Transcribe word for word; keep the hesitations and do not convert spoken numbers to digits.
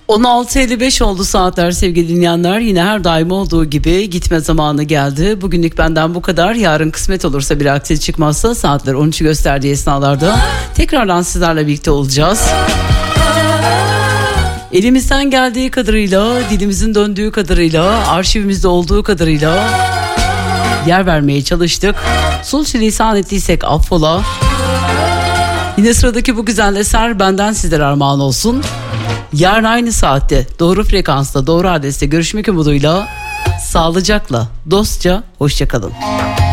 on altı elli beş oldu saatler sevgili dinleyenler. Yine her daim olduğu gibi gitme zamanı geldi. Bugünlük benden bu kadar. Yarın kısmet olursa bir aksi çıkmazsa saatler on üçü gösterdiği esnalarda tekrardan sizlerle birlikte olacağız. Elimizden geldiği kadarıyla, dilimizin döndüğü kadarıyla, arşivimizde olduğu kadarıyla yer vermeye çalıştık. Sulçulusan ettiysek affola. Yine sıradaki bu güzel eser benden sizlere armağan olsun. Yarın aynı saatte, doğru frekansta, doğru adreste görüşmek umuduyla, sağlıcakla, dostça, hoşça kalın.